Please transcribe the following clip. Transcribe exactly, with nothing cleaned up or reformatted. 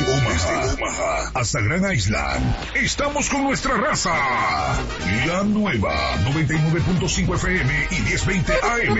Omaha, Omaha hasta Gran Island. Estamos con nuestra raza. La nueva noventa y nueve punto cinco F M y diez veinte A M.